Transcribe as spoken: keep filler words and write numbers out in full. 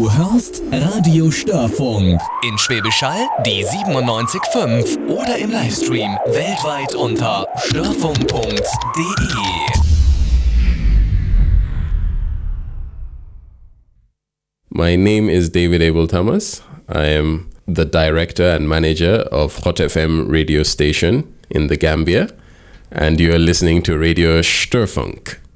Du hörst Radio Störfunk. In Schwäbisch Hall die siebenundneunzig Komma fünf oder im Livestream weltweit unter störfunk punkt de. My name is David Abel Thomas. I am the director and manager of Hot F M radio station in the Gambia, and you are listening to Radio Störfunk.